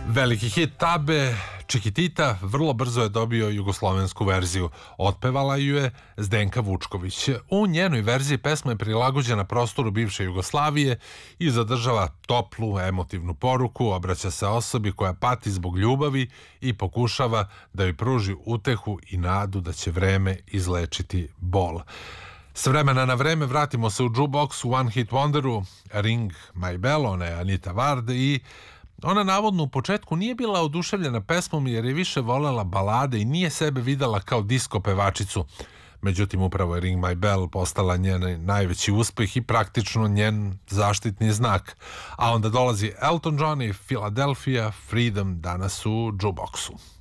Veliki hit Tabe, Čikitita, vrlo brzo je dobio jugoslovensku verziju. Otpevala ju je Zdenka Vučković. U njenoj verziji pesma je prilagođena prostoru bivše Jugoslavije i zadržava toplu, emotivnu poruku, obraća se osobi koja pati zbog ljubavi i pokušava da joj pruži utehu i nadu da će vreme izlečiti bol. S vremena na vreme vratimo se u jukebox, u One Hit Wonderu, Ring My Bell, ona je Anita Ward i ona navodno u početku nije bila oduševljena pesmom jer je više volela balade i nije sebe videla kao disko pevačicu. Međutim, upravo je Ring My Bell postala njen najveći uspeh i praktično njen zaštitni znak. A onda dolazi Elton John i Philadelphia Freedom danas u jukeboxu.